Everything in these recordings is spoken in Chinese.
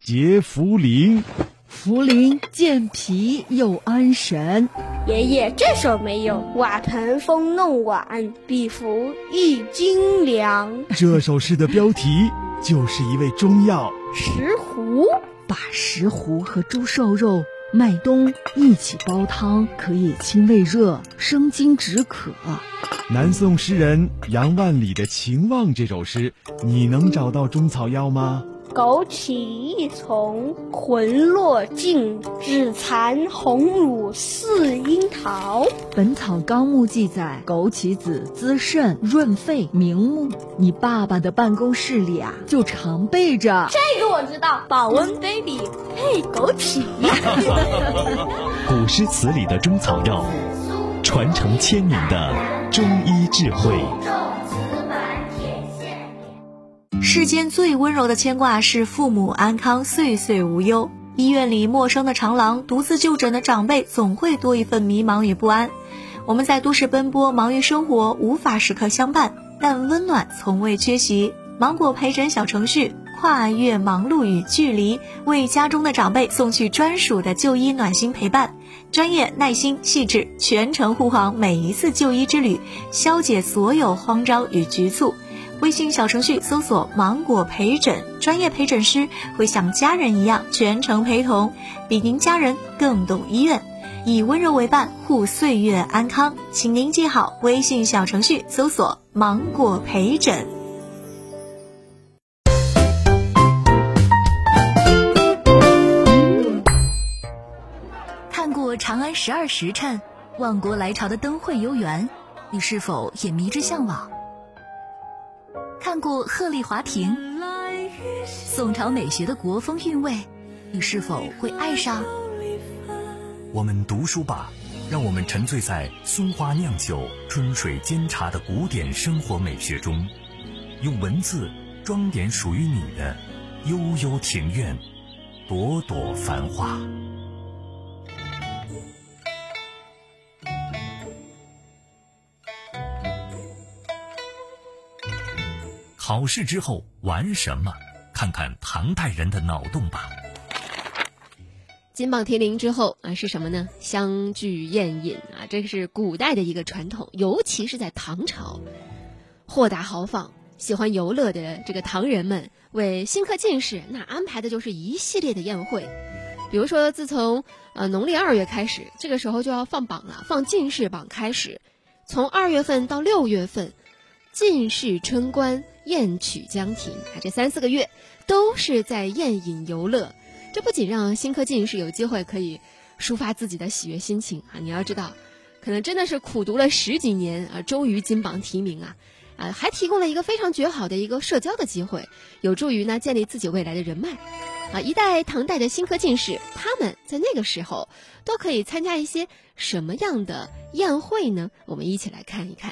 结茯苓。 茯苓健脾又安神。 爷爷这首没有，瓦盆风弄碗，比服一斤粮。 这首诗的标题就是一味中药石斛。 把石斛和猪瘦肉、麦冬一起煲汤，可以清胃热、生津止渴。 南宋诗人杨万里的《情望》这首诗，你能找到中草药吗？ 枸杞一丛，魂落尽，只残红乳似樱桃。 本草纲目记载，枸杞子滋肾润肺明目。你爸爸的办公室里啊，就常备着。 这个我知道，保温杯里配枸杞。 古诗词里的中草药，传承千年的中医智慧。 世间最温柔的牵挂是父母安康，岁岁无忧。医院里陌生的长廊，独自就诊的长辈，总会多一份迷茫与不安。我们在都市奔波，忙于生活，无法时刻相伴，但温暖从未缺席。芒果陪诊小程序跨越忙碌与距离，为家中的长辈送去专属的就医暖心陪伴。专业、耐心、细致，全程护航每一次就医之旅，消解所有慌张与局促。微信小程序搜索芒果陪诊，专业陪诊师会像家人一样全程陪同，比您家人更懂医院，以温柔为伴，护岁月安康。请您记好微信小程序搜索芒果陪诊。看过长安12时辰，万国来朝的灯会游园，你是否也迷之向往？看过鹤唳华亭，宋朝美学的国风韵味，你是否会爱上？ 我们读书吧，让我们沉醉在松花酿酒、春水煎茶的古典生活美学中，用文字装点属于你的悠悠庭院，朵朵繁花。考试之后玩什么？看看唐代人的脑洞吧。 金榜题名之后啊，是什么呢？相聚宴饮啊，这是古代的一个传统，尤其是在唐朝，豁达豪放、喜欢游乐的这个唐人们，为新科进士那安排的就是一系列的宴会。比如说，自从农历2月开始，这个时候就要放榜了，放进士榜开始，从2月份到6月份，进士春官宴曲将停啊，这3-4个月都是在宴饮游乐。这不仅让新科进士有机会可以抒发自己的喜悦心情啊，你要知道，可能真的是苦读了10几年啊，终于金榜题名啊，还提供了一个非常绝好的一个社交的机会，有助于呢建立自己未来的人脉啊。一代唐代的新科进士，他们在那个时候都可以参加一些什么样的宴会呢？我们一起来看一看。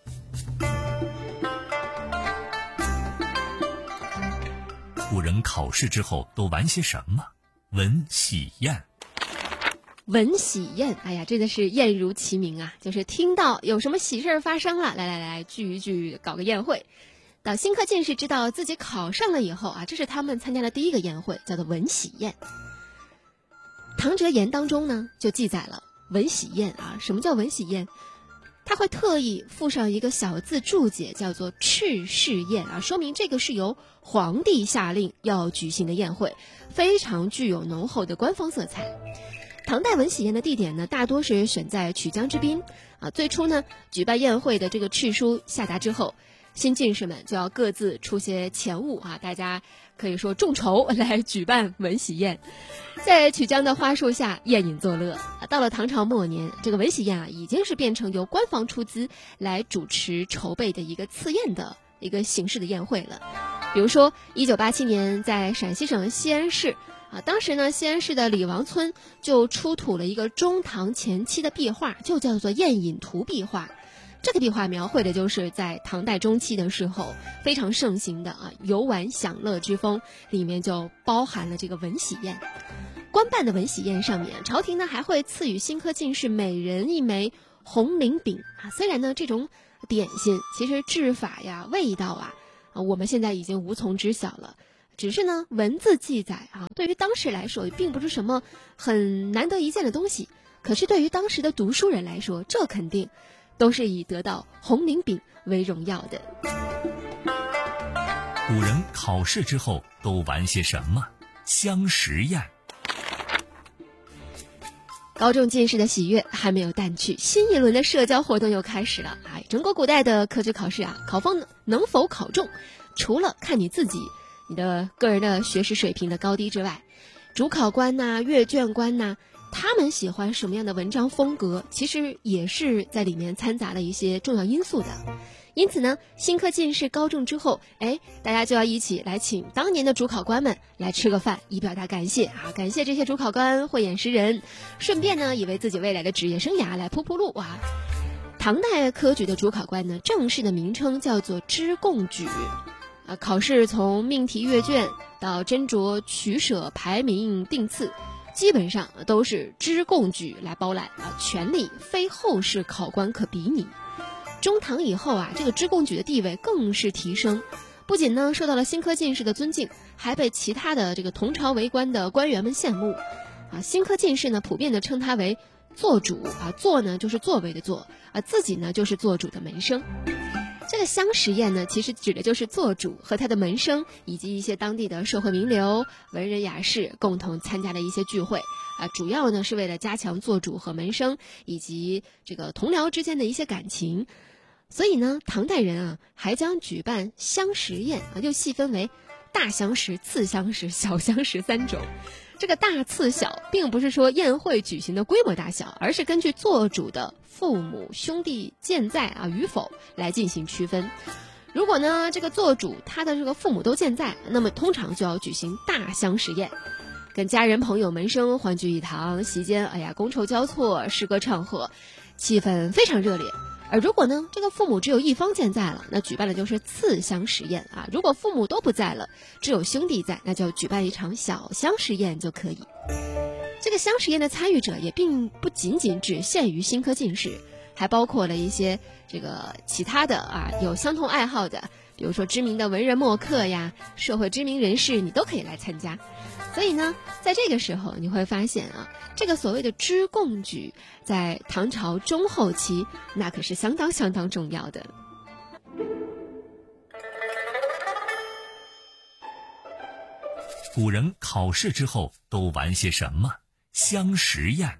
古人考试之后都玩些什么？闻喜宴。 闻喜宴，哎呀，真的是宴如其名啊，就是听到有什么喜事发生了，来聚一聚，搞个宴会。到新科进士知道自己考上了以后啊，这是他们参加的第一个宴会，叫做闻喜宴。唐哲言当中呢就记载了闻喜宴啊，什么叫闻喜宴？他会特意附上一个小字注解，叫做敕试宴啊，说明这个是由皇帝下令要举行的宴会，非常具有浓厚的官方色彩。唐代闻喜宴的地点呢，大多是选在曲江之滨啊。最初呢，举办宴会的这个敕书下达之后，新进士们就要各自出些钱物啊，大家可以说众筹来举办闻喜宴，在曲江的花树下宴饮作乐。到了唐朝末年，这个闻喜宴啊，已经是变成由官方出资来主持筹备的一个赐宴的一个形式的宴会了。比如说1987年在陕西省西安市啊，当时呢西安市的李王村就出土了一个中唐前期的壁画，就叫做宴饮图壁画。这个壁画描绘的就是在唐代中期的时候非常盛行的游玩享乐之风，里面就包含了这个闻喜宴。官办的闻喜宴上面，朝廷呢还会赐予新科进士每人1枚红菱饼啊。虽然呢这种点心其实制法呀、味道啊，我们现在已经无从知晓了， 只是呢文字记载啊，对于当时来说并不是什么很难得一见的东西，可是对于当时的读书人来说，这肯定都是以得到红领饼为荣耀的。 古人考试之后都玩些什么？相识宴。 高中进士的喜悦还没有淡去，新一轮的社交活动又开始了。中国古代的科举考试啊，考方能否考中，除了看你自己你的个人的学识水平的高低之外，主考官呐、阅卷官呐，他们喜欢什么样的文章风格，其实也是在里面掺杂了一些重要因素的。因此呢，新科进士高中之后，大家就要一起来请当年的主考官们来吃个饭，以表达感谢啊！感谢这些主考官慧眼识人，顺便呢，也为自己未来的职业生涯来铺铺路啊！唐代科举的主考官呢，正式的名称叫做知贡举，考试从命题阅卷到斟酌取舍排名定次，基本上都是知贡举来包揽啊，权力非后世考官可比拟。中唐以后啊，这个知贡举的地位更是提升，不仅呢受到了新科进士的尊敬，还被其他的这个同朝为官的官员们羡慕啊。新科进士呢，普遍的称他为做主啊，做呢就是作为的做啊，自己呢就是做主的门生。这个相识宴呢，其实指的就是做主和他的门生以及一些当地的社会名流、文人雅士共同参加的一些聚会啊，主要呢是为了加强做主和门生以及这个同僚之间的一些感情。所以呢，唐代人啊还将举办相识宴啊，又细分为大相识、次相识、小相识3种。这个大次小并不是说宴会举行的规模大小，而是根据做主的父母兄弟健在啊与否来进行区分。如果呢这个做主他的这个父母都健在，那么通常就要举行大相识宴，跟家人朋友门生欢聚一堂，席间觥筹交错，诗歌唱和，气氛非常热烈。而如果呢这个父母只有一方健在了，那举办的就是次相识宴啊。如果父母都不在了，只有兄弟在，那就举办一场小相识宴就可以。这个相识宴的参与者也并不仅仅只限于新科进士，还包括了一些这个其他的啊有相同爱好的，比如说知名的文人墨客呀，社会知名人士，你都可以来参加。所以呢，在这个时候你会发现啊，这个所谓的知贡举在唐朝中后期那可是相当相当重要的。 古人考试之后都玩些什么？相识宴。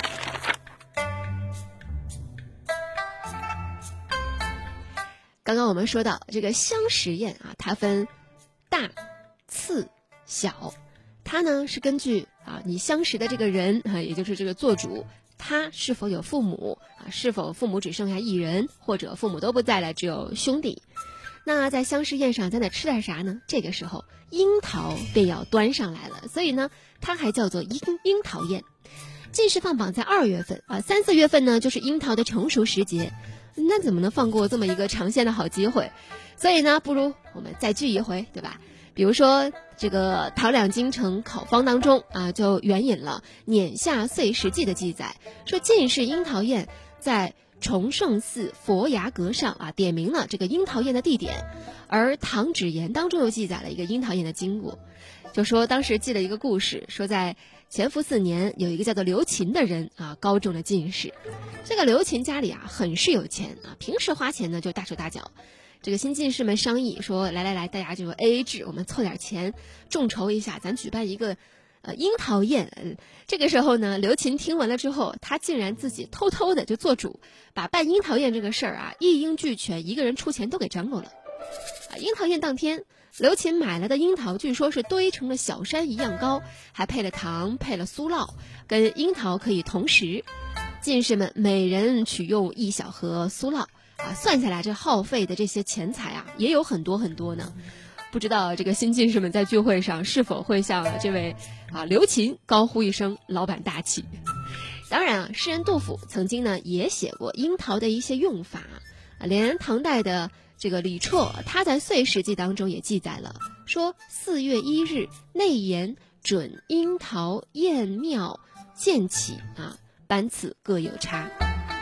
刚刚我们说到这个相识宴啊，它分大、次、小，它呢是根据啊你相识的这个人啊，也就是这个做主，他是否有父母啊，是否父母只剩下一人，或者父母都不在了，只有兄弟。那在相识宴上咱得吃点啥呢？这个时候樱桃便要端上来了，所以呢它还叫做樱桃宴。进士放榜在2月份啊，3、4月份呢就是樱桃的成熟时节，那怎么能放过这么一个尝鲜的好机会？所以呢，不如我们再聚一回，对吧？比如说这个唐两京城考方当中啊，就援引了《碾下岁时记》的记载，说进士樱桃宴在崇圣寺佛牙阁上啊，点明了这个樱桃宴的地点。而《唐芷言》当中又记载了一个樱桃宴的经过，就说当时记了一个故事，说在乾伏4年，有一个叫做刘琴的人啊，高中了进士。这个刘琴家里啊很是有钱啊，平时花钱呢就大手大脚。这个新进士们商议说，来，大家就 AA 制，我们凑点钱，众筹一下，咱举办一个樱桃宴。这个时候呢，刘琴听完了之后，他竟然自己偷偷的就做主，把办樱桃宴这个事儿啊一应俱全，一个人出钱都给张罗了。樱桃宴当天，刘琴买来的樱桃据说是堆成了小山一样高，还配了糖，配了酥酪，跟樱桃可以同食。进士们每人取用1小盒酥酪啊，算下来这耗费的这些钱财啊，也有很多很多呢。不知道这个新进士们在聚会上是否会向这位刘琴高呼一声“老板大气”。当然啊，诗人杜甫曾经呢也写过樱桃的一些用法连唐代的这个李绰，他在《岁时记》当中也记载了，说4月1日内言准樱桃宴妙渐起啊，班次各有差。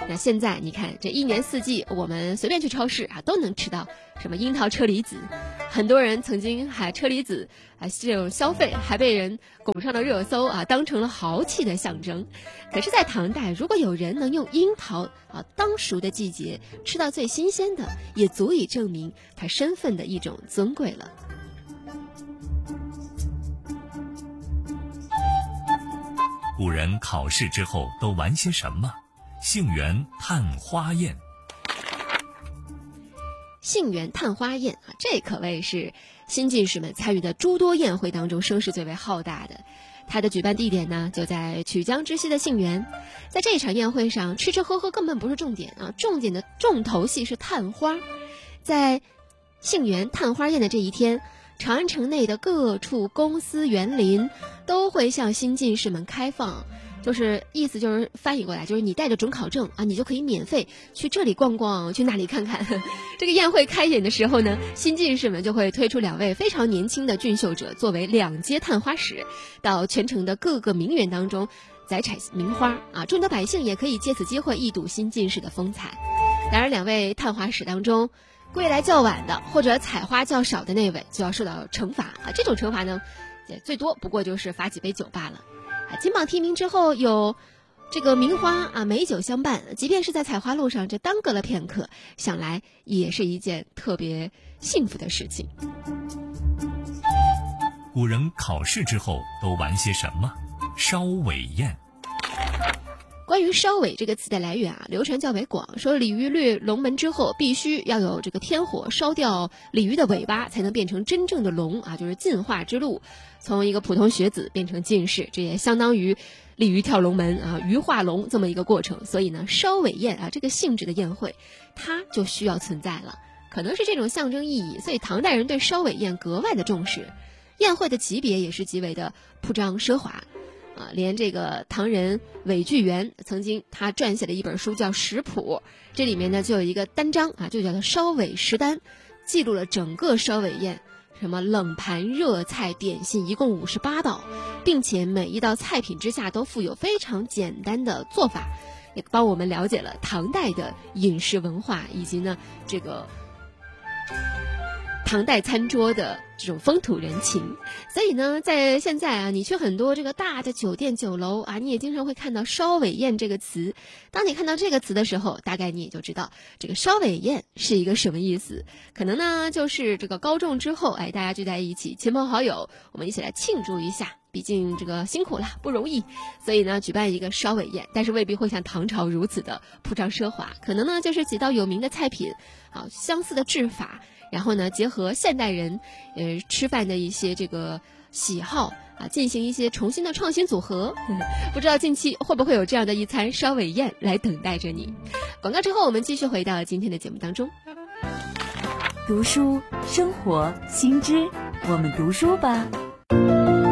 那现在你看，这一年四季，我们随便去超市啊，都能吃到什么樱桃车厘子。很多人曾经还车厘子啊这种消费还被人拱上了热搜啊，当成了豪气的象征。可是，在唐代，如果有人能用樱桃啊当熟的季节吃到最新鲜的，也足以证明他身份的一种尊贵了。 古人考试之后都玩些什么？杏园探花宴。 杏园探花宴啊，这可谓是新进士们参与的诸多宴会当中声势最为浩大的。它的举办地点呢，就在曲江之西的杏园。在这场宴会上，吃吃喝喝根本不是重点啊，重点的重头戏是探花。在杏园探花宴的这一天，长安城内的各处公司园林都会向新进士们开放，就是意思就是翻译过来，就是你带着准考证啊，你就可以免费去这里逛逛，去那里看看。这个宴会开演的时候呢，新进士们就会推出2位非常年轻的俊秀者作为2阶探花使，到全城的各个名园当中采采名花啊，众多百姓也可以借此机会一睹新进士的风采。当然2位探花使当中，归来较晚的或者采花较少的那位就要受到惩罚啊，这种惩罚呢，也最多不过就是罚几杯酒罢了。金榜题名之后，有这个名花啊，美酒相伴，即便是在采花路上这耽搁了片刻，想来也是一件特别幸福的事情。 古人考试之后都玩些什么？烧尾宴。 关于烧尾这个词的来源啊，流传较为广，说鲤鱼掠龙门之后，必须要有这个天火烧掉鲤鱼的尾巴，才能变成真正的龙啊，就是进化之路，从一个普通学子变成进士，这也相当于鲤鱼跳龙门啊，鱼化龙这么一个过程。所以呢，烧尾宴啊这个性质的宴会，它就需要存在了。可能是这种象征意义，所以唐代人对烧尾宴格外的重视，宴会的级别也是极为的铺张奢华。连这个唐人韦巨源曾经他撰写了一本书叫《食谱》，这里面呢就有一个单章啊，就叫做烧尾食单，记录了整个烧尾宴，什么冷盘、热菜、点心，一共58道，并且每一道菜品之下都附有非常简单的做法，也帮我们了解了唐代的饮食文化，以及呢这个唐代餐桌的这种风土人情。所以呢，在现在啊，你去很多这个大的酒店酒楼啊，你也经常会看到烧尾宴这个词。当你看到这个词的时候，大概你也就知道这个烧尾宴是一个什么意思。可能呢就是这个高中之后，大家聚在一起，亲朋好友，我们一起来庆祝一下，毕竟这个辛苦了，不容易，所以呢举办一个烧尾宴，但是未必会像唐朝如此的铺张奢华，可能呢就是几道有名的菜品啊，相似的制法，然后呢结合现代人吃饭的一些这个喜好啊，进行一些重新的创新组合。不知道近期会不会有这样的一餐烧尾宴来等待着你。广告之后，我们继续回到今天的节目当中。 读书生活新知，我们读书吧。